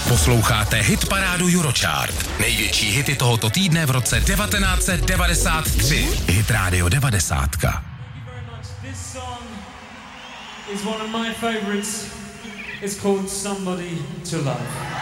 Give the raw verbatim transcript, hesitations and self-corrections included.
Posloucháte hitparádu Eurochart. Největší hity tohoto týdne v roce devatenáct set devadesát tři. Hit Radio devadesát. This song is one of my favorites. It's called Somebody to Love.